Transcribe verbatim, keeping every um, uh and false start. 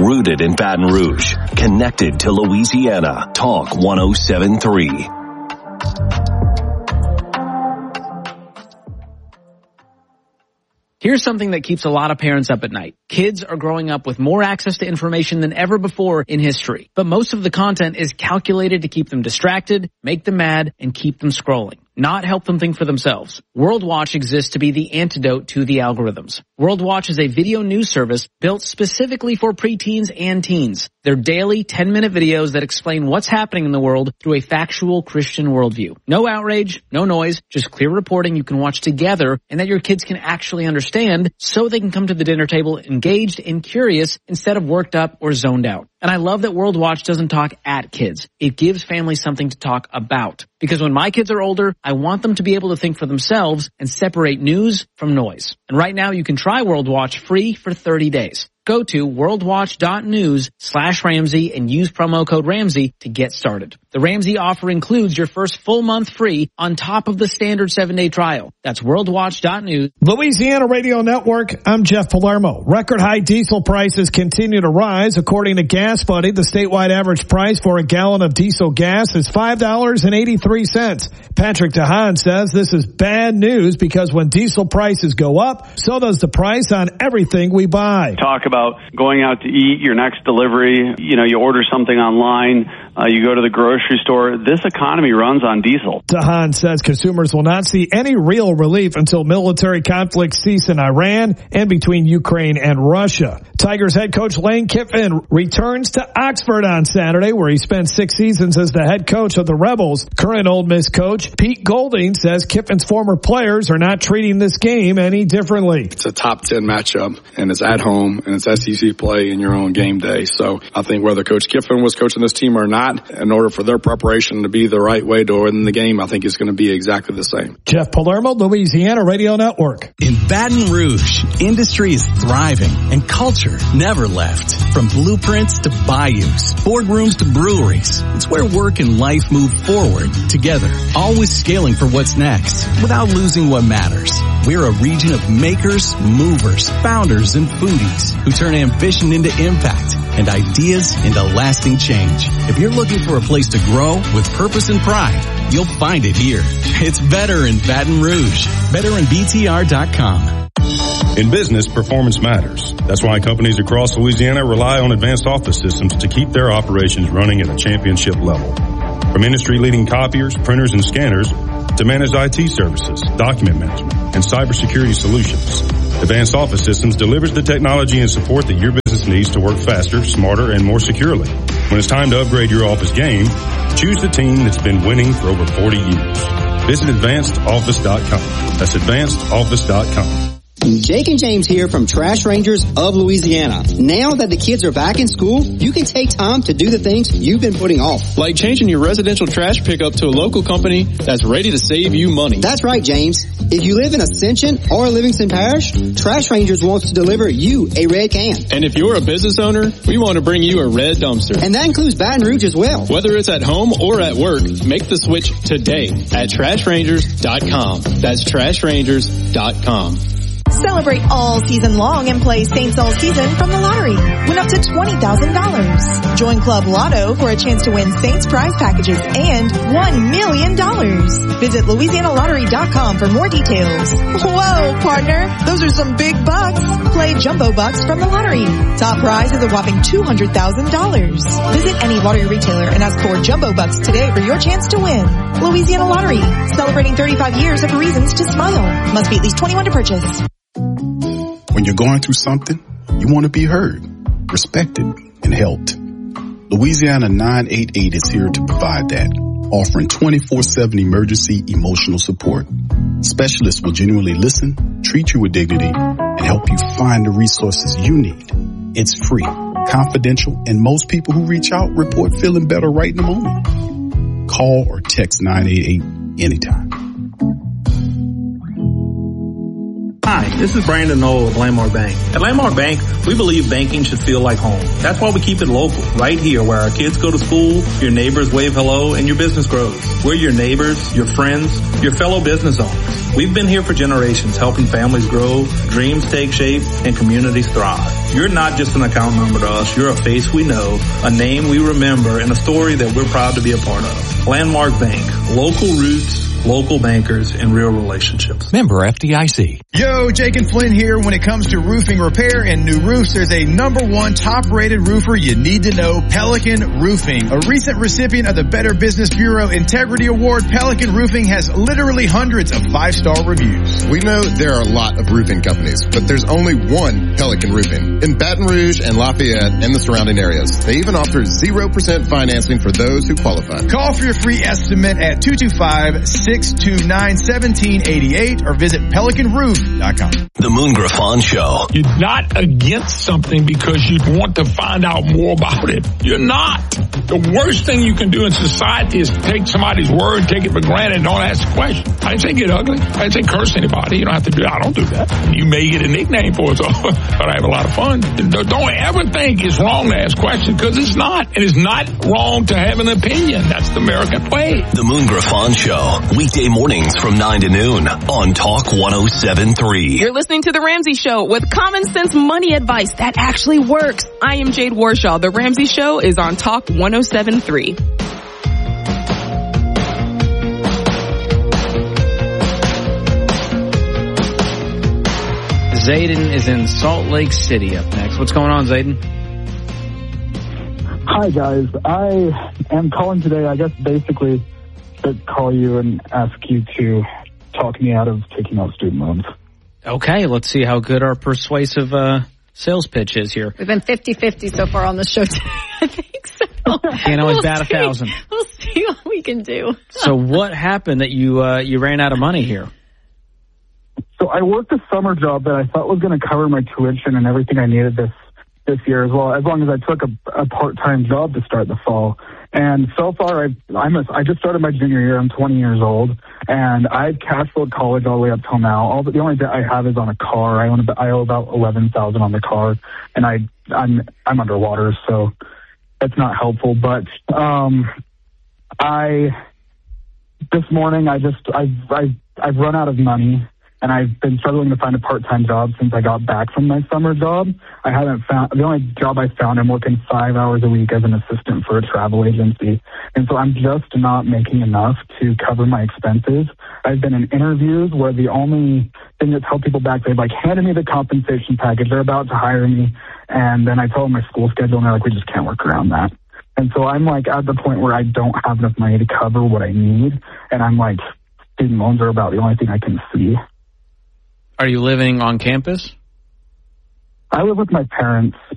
Rooted in Baton Rouge. Connected to Louisiana. Talk one oh seven point three. Here's something that keeps a lot of parents up at night. Kids are growing up with more access to information than ever before in history. But most of the content is calculated to keep them distracted, make them mad, and keep them scrolling, not help them think for themselves. World Watch exists to be the antidote to the algorithms. World Watch is a video news service built specifically for preteens and teens. They're daily ten-minute videos that explain what's happening in the world through a factual Christian worldview. No outrage, no noise, just clear reporting you can watch together and that your kids can actually understand so they can come to the dinner table engaged and curious instead of worked up or zoned out. And I love that World Watch doesn't talk at kids. It gives families something to talk about. Because when my kids are older, I want them to be able to think for themselves and separate news from noise. And right now you can try World Watch free for thirty days. Go to worldwatch.news slash Ramsey and use promo code Ramsey to get started. The Ramsey offer includes your first full month free on top of the standard seven-day trial. That's worldwatch.news. Louisiana Radio Network, I'm Jeff Palermo. Record high diesel prices continue to rise. According to Gas Buddy, the statewide average price for a gallon of diesel gas is five dollars and eighty-three cents. Patrick DeHaan says this is bad news because when diesel prices go up, so does the price on everything we buy. Talk about going out to eat, your next delivery, you know, you order something online, uh, you go to the grocery store. This economy runs on diesel. DeHaan says consumers will not see any real relief until military conflict cease in Iran and between Ukraine and Russia. Tigers head coach Lane Kiffin returns to Oxford on Saturday, where he spent six seasons as the head coach of the Rebels. Current Ole Miss coach Pete Golding says Kiffin's former players are not treating this game any differently. It's a top ten matchup, and it's at home, and it's S E C play in your own game day. So I think whether Coach Kiffin was coaching this team or not, in order for their preparation to be the right way to win the game, I think it's going to be exactly the same. Jeff Palermo, Louisiana Radio Network. In Baton Rouge, industry is thriving and culture never left. From blueprints to bayous, boardrooms to breweries, it's where work and life move forward together, always scaling for what's next without losing what matters. We're a region of makers, movers, founders, and foodies who turn ambition into impact and ideas into lasting change. If you're looking for a place to grow with purpose and pride, you'll find it here. It's better in Baton Rouge. better in B T R dot com. In business, performance matters. That's why companies across Louisiana rely on Advanced Office Systems to keep their operations running at a championship level. From industry-leading copiers, printers, and scanners to managed I T services, document management, and cybersecurity solutions, Advanced Office Systems delivers the technology and support that your business needs to work faster, smarter, and more securely. When it's time to upgrade your office game, choose the team that's been winning for over forty years. Visit advanced office dot com. That's advanced office dot com. Jake and James here from Trash Rangers of Louisiana. Now that the kids are back in school, you can take time to do the things you've been putting off. Like changing your residential trash pickup to a local company that's ready to save you money. That's right, James. If you live in Ascension or Livingston Parish, Trash Rangers wants to deliver you a red can. And if you're a business owner, we want to bring you a red dumpster. And that includes Baton Rouge as well. Whether it's at home or at work, make the switch today at trash rangers dot com. That's trash rangers dot com. Celebrate all season long and play Saints all season from the lottery. Win up to twenty thousand dollars. Join Club Lotto for a chance to win Saints prize packages and one million dollars. Visit louisiana lottery dot com for more details. Whoa, partner, those are some big bucks. Play Jumbo Bucks from the lottery. Top prize is a whopping two hundred thousand dollars. Visit any lottery retailer and ask for Jumbo Bucks today for your chance to win. Louisiana Lottery, celebrating thirty-five years of reasons to smile. Must be at least twenty-one to purchase. When you're going through something, you want to be heard, respected, and helped. Louisiana nine eight eight is here to provide that, offering twenty-four seven emergency emotional support. Specialists will genuinely listen, treat you with dignity, and help you find the resources you need. It's free, confidential, and most people who reach out report feeling better right in the moment. Call or text nine eight eight anytime. Hi, this is Brandon Knoll of Landmark Bank. At Landmark Bank, we believe banking should feel like home. That's why we keep it local, right here where our kids go to school, your neighbors wave hello, and your business grows. We're your neighbors, your friends, your fellow business owners. We've been here for generations, helping families grow, dreams take shape, and communities thrive. You're not just an account number to us. You're a face we know, a name we remember, and a story that we're proud to be a part of. Landmark Bank. Local roots, local bankers, and real relationships. Member F D I C. Yo, Jake and Flynn here. When it comes to roofing repair and new roofs, there's a number one top-rated roofer you need to know, Pelican Roofing. A recent recipient of the Better Business Bureau Integrity Award, Pelican Roofing has literally hundreds of five-star reviews. We know there are a lot of roofing companies, but there's only one Pelican Roofing in Baton Rouge and Lafayette and the surrounding areas. They even offer zero percent financing for those who qualify. Call for your free estimate at two two five, six two nine, one seven eight eight or visit pelican roof dot com. The Moon Griffon Show. You're not against something because you want to find out more about it. You're not. The worst thing you can do in society is take somebody's word, take it for granted, and don't ask a question. I didn't say get ugly. I didn't say curse anybody. You don't have to do that. I don't do that. You may get a nickname for it, so, but I have a lot of fun. Don't ever think it's wrong to ask questions, because it's not. And it's not wrong to have an opinion. That's the American way. The Moon Griffon Show. Weekday mornings from nine to noon on Talk one oh seven point three. You're listening to The Ramsey Show with common sense money advice that actually works. I am Jade Warshaw. The Ramsey Show is on Talk one oh seven point three. Zayden is in Salt Lake City up next. What's going on, Zayden? Hi, guys. I am calling today, I guess, basically to call you and ask you to talk me out of taking out student loans. Okay, let's see how good our persuasive uh, sales pitch is here. We've been fifty-fifty so far on the show today, I think so. Can't always we'll bat a see. thousand. We'll see what we can do. So what happened that you uh, you ran out of money here? So I worked a summer job that I thought was going to cover my tuition and everything I needed this this year as well, as long as I took a, a part-time job to start the fall. And so far, I've, I'm a, I just started my junior year. I'm twenty years old, and I've cash flowed college all the way up till now. All the, the only debt I have is on a car. I own about, I owe about eleven thousand on the car, and I I'm I'm underwater, so that's not helpful. But um, I this morning I just I've I've, I've run out of money. And I've been struggling to find a part-time job since I got back from my summer job. I haven't found, the only job I found, I'm working five hours a week as an assistant for a travel agency. And so I'm just not making enough to cover my expenses. I've been in interviews where the only thing that's held people back, they've like handed me the compensation package. They're about to hire me. And then I tell them my school schedule and they're like, we just can't work around that. And so I'm like at the point where I don't have enough money to cover what I need. And I'm like, student loans are about the only thing I can see. Are you living on campus? I live with my parents.